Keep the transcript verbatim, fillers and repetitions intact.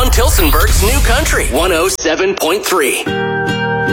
on Tilsonburg's New Country one oh seven point three.